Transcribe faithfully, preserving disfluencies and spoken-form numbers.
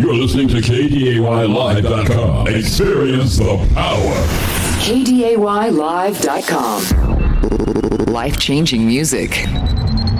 You're listening to K D A Y Live dot com. Experience the power. K D A Y Live dot com. Life-changing music.